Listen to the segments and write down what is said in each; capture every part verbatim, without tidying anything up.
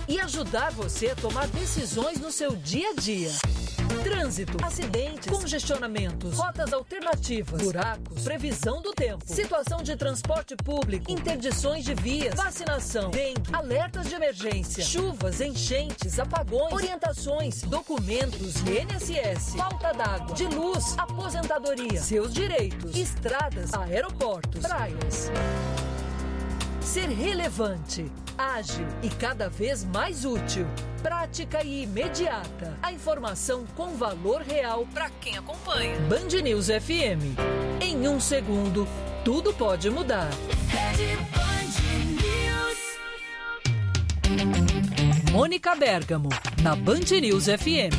e ajudar você a tomar decisões no seu dia a dia. Trânsito, acidentes, congestionamentos, rotas alternativas, buracos, previsão do tempo, situação de transporte público, interdições de vias, vacinação, dengue, alertas de emergência, chuvas, enchentes, apagões, orientações, documentos, I N S S, falta d'água, de luz, aposentadoria, seus direitos, estradas, aeroportos, praias. Ser relevante, ágil e cada vez mais útil. Prática e imediata. A informação com valor real para quem acompanha. Band News F M. Em um segundo, tudo pode mudar. Mônica Bergamo, na Band News F M.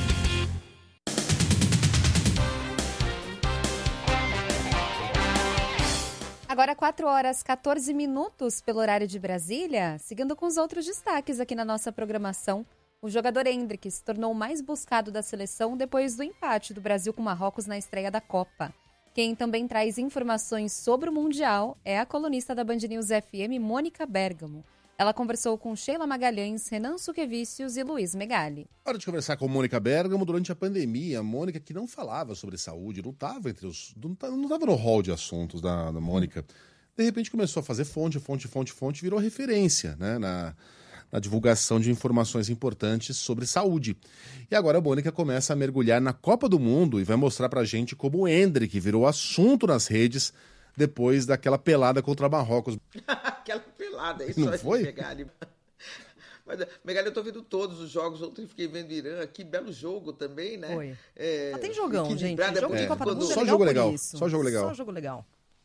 Agora quatro horas e quatorze minutos pelo horário de Brasília. Seguindo com os outros destaques aqui na nossa programação. O jogador Endrick se tornou o mais buscado da seleção depois do empate do Brasil com Marrocos na estreia da Copa. Quem também traz informações sobre o Mundial é a colunista da Band News F M, Mônica Bergamo. Ela conversou com Sheila Magalhães, Renan Suquevicius e Luiz Megali. Hora de conversar com Mônica Bergamo durante a pandemia. A Mônica que não falava sobre saúde, não estava entre os, não estava no hall de assuntos da, da Mônica. De repente começou a fazer fonte, fonte, fonte, fonte, virou referência, né, na, na divulgação de informações importantes sobre saúde. E agora a Mônica começa a mergulhar na Copa do Mundo e vai mostrar pra gente como o Endrick virou assunto nas redes depois daquela pelada contra Marrocos. Aquela pelada aí, não só foi? de Megali. Mas, Megali, eu tô vendo todos os jogos. Ontem fiquei vendo Irã, que belo jogo também, né? Foi. É, Só tem jogão, gente. é Jogo de Copa do quando... Mundo é Só legal jogo por legal. isso. Só jogo legal. Só jogo legal.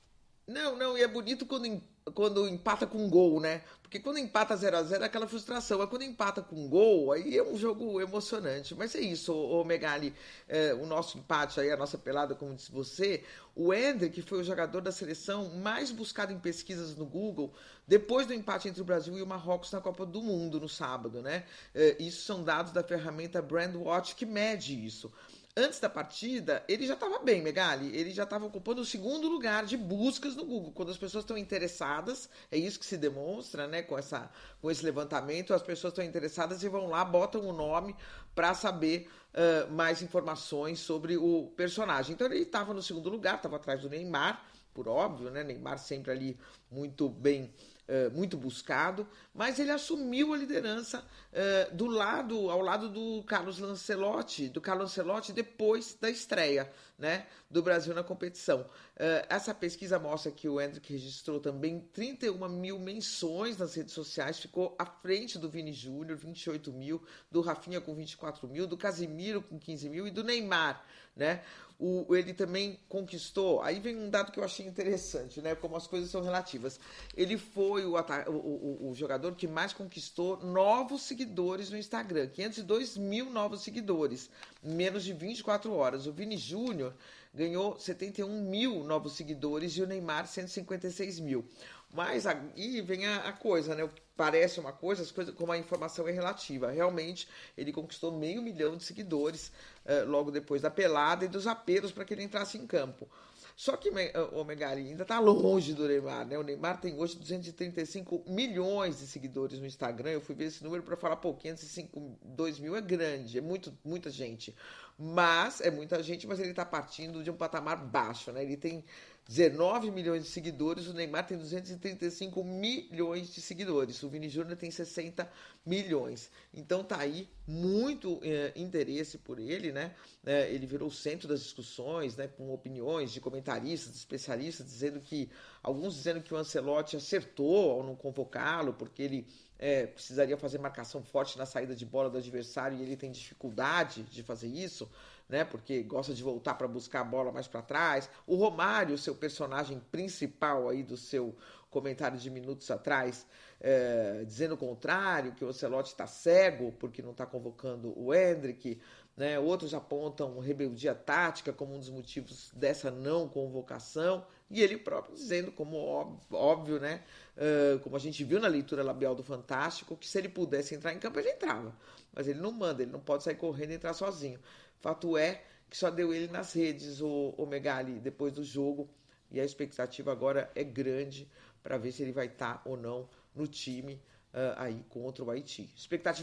Não, não, e é bonito quando, quando empata com gol, né? Porque quando empata zero a zero é aquela frustração. Mas quando empata com gol, aí é um jogo emocionante. Mas é isso, ô, ô Megali, é, o nosso empate aí, a nossa pelada, como disse você, o Endrick foi o jogador da seleção mais buscado em pesquisas no Google depois do empate entre o Brasil e o Marrocos na Copa do Mundo no sábado, né? É, isso são dados da ferramenta Brandwatch que mede isso. Antes da partida, ele já estava bem, Megali. Ele já estava ocupando o segundo lugar de buscas no Google. Quando as pessoas estão interessadas, é isso que se demonstra, né? Com, essa, com esse levantamento, as pessoas estão interessadas e vão lá, botam o nome para saber uh, mais informações sobre o personagem. Então ele estava no segundo lugar, estava atrás do Neymar, por óbvio, né? Neymar sempre ali muito bem... Uh, muito buscado, mas ele assumiu a liderança uh, do lado, ao lado do Carlos Ancelotti, do Carlos Ancelotti depois da estreia, né, do Brasil na competição. Uh, essa pesquisa mostra que o Endrick registrou também trinta e uma mil menções nas redes sociais, ficou à frente do Vini Júnior, vinte e oito mil, do Rafinha com vinte e quatro mil, do Casemiro com quinze mil e do Neymar, né? O, ele também conquistou, aí vem um dado que eu achei interessante, né? Como as coisas são relativas. Ele foi o, o, o, o jogador que mais conquistou novos seguidores no Instagram, quinhentos e dois mil novos seguidores, em menos de vinte e quatro horas. O Vini Júnior ganhou setenta e um mil novos seguidores e o Neymar cento e cinquenta e seis mil. Mas aí vem a, a coisa, né? Parece uma coisa, as coisas, como a informação é relativa. Realmente, ele conquistou meio milhão de seguidores uh, logo depois da pelada e dos apelos para que ele entrasse em campo. Só que o Megali ainda está longe do Neymar, né? O Neymar tem hoje duzentos e trinta e cinco milhões de seguidores no Instagram. Eu fui ver esse número para falar, pô, quinhentos e cinco, dois mil é grande, é muito, muita gente. Mas, é muita gente, mas ele está partindo de um patamar baixo, né? Ele tem dezenove milhões de seguidores, o Neymar tem duzentos e trinta e cinco milhões de seguidores, o Vini Júnior tem sessenta milhões. Então tá aí muito é, interesse por ele, né? É, ele virou o centro das discussões, né? Com opiniões de comentaristas, de especialistas, dizendo que, alguns dizendo que o Ancelotti acertou ao não convocá-lo, porque ele é, precisaria fazer marcação forte na saída de bola do adversário e ele tem dificuldade de fazer isso, né, porque gosta de voltar para buscar a bola mais para trás. O Romário, seu personagem principal aí do seu comentário de minutos atrás, é, dizendo o contrário, que o Ancelotti está cego porque não está convocando o Endrick, né? Outros apontam rebeldia tática como um dos motivos dessa não convocação, e ele próprio dizendo, como óbvio, óbvio né, uh, como a gente viu na leitura labial do Fantástico, que se ele pudesse entrar em campo, ele entrava. Mas ele não manda, ele não pode sair correndo e entrar sozinho. Fato é que só deu ele nas redes, o, o Megali, depois do jogo, e a expectativa agora é grande para ver se ele vai estar ou não no time uh, aí contra o Haiti. Expectativa